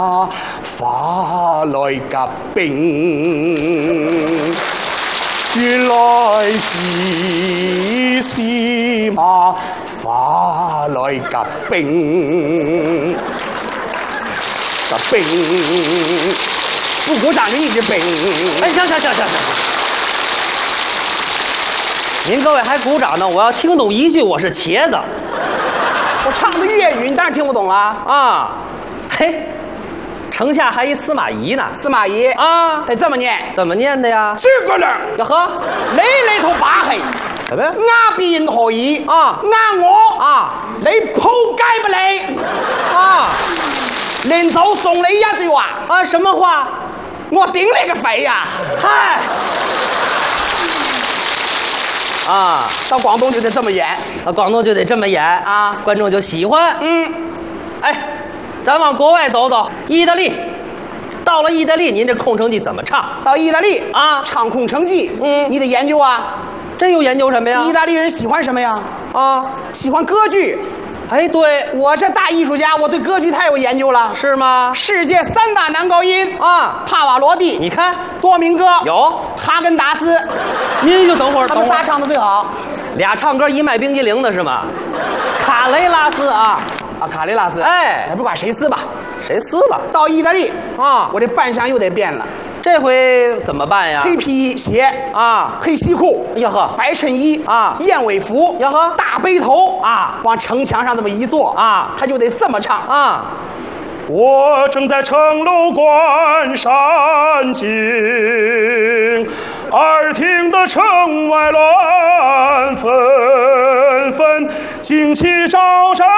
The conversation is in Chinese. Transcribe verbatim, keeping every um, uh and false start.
啊，發來夾冰，原來是司馬發來夾冰，夾冰，不鼓掌就一直冰。 哎，行行行行行，您各位还鼓掌呢，我要听懂一句，我是茄子。 我唱的粤语，你当然听不懂了啊。嘿。城下还一司马懿呢， 司马懿啊， 得这么念， 怎么念的呀？ 这个呢， 呀呵， 你呢套把戲， 什么呀？ 呃別人何以啊？ 呃我啊？ 你仆街吧你！ 啊！ 連就送你一句話啊？什麼話？ 我頂你個肺呀！ 嗨！啊， 到廣東就得這麼演， 啊，廣東就得這麼演啊， 觀眾就喜歡。 嗯， 哎。咱往国外走走，意大利。到了意大利，您这空城计怎么唱？ 到意大利啊， 唱空城计， 嗯， 你得研究啊。 这又研究什么呀？ 意大利人喜欢什么呀？ 啊， 喜欢歌剧。 哎，对， 我这大艺术家，我对歌剧太有研究了。 是吗？ 世界三大男高音啊， 帕瓦罗蒂， 你看， 多明戈有， 哈根达斯， 您就等会儿， 他们仨唱的最好。 俩唱歌一卖冰激凌的是吗？卡雷拉斯啊。 啊，卡雷拉斯， 哎， 也不管谁撕吧， 谁撕吧。 到意大利啊， 我这扮相又得变了。 这回怎么办呀？ 黑皮鞋啊， 黑西裤， 呀呵， 白衬衣啊， 燕尾服， 呀呵， 大背头啊， 往城墙上这么一坐啊， 他就得这么唱啊。 我正在城楼观山景，耳听得城外乱纷纷，旌旗招展